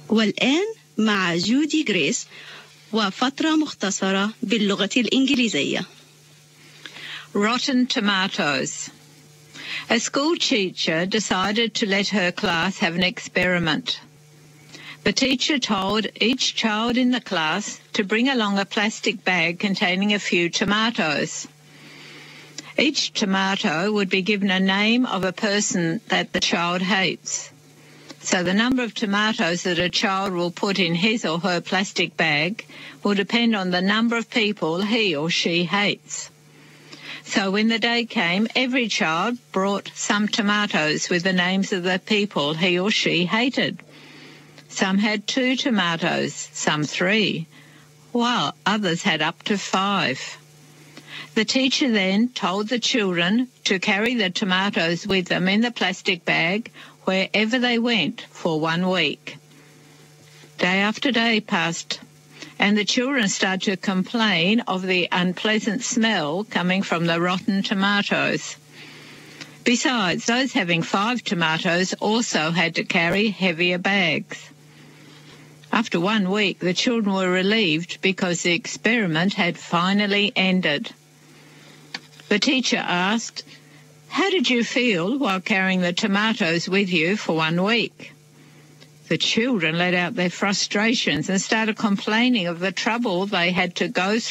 والآن مع جودي غريس وفترة مختصرة باللغة الإنجليزية. Rotten tomatoes. A school teacher decided to let her class have an experiment. The teacher told each child in the class to bring along a plastic bag containing a few tomatoes. Each tomato would be given a name of a person that the child hates. So the number of tomatoes that a child will put in his or her plastic bag will depend on the number of people he or she hates. So when the day came, every child brought some tomatoes with the names of the people he or she hated. Some had 2 tomatoes, some 3, while others had up to 5. The teacher then told the children to carry the tomatoes with them in the plastic bag wherever they went for 1 week. Day after day passed, and the children started to complain of the unpleasant smell coming from the rotten tomatoes. Besides, those having 5 tomatoes also had to carry heavier bags. After 1 week, the children were relieved because the experiment had finally ended. The teacher asked, "How did you feel while carrying the tomatoes with you for 1 week?" The children let out their frustrations and started complaining of the trouble they had to go